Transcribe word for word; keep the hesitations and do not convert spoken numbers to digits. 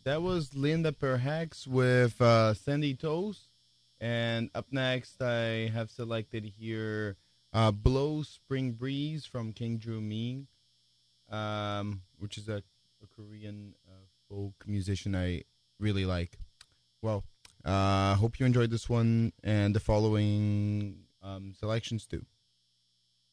That was Linda Perhacs with uh, Sandy Toes. And up next, I have selected here uh, Blow Spring Breeze from King Drew Ming, um, which is a, a Korean uh, folk musician I really like. Well, I uh, hope you enjoyed this one and the following um, selections too.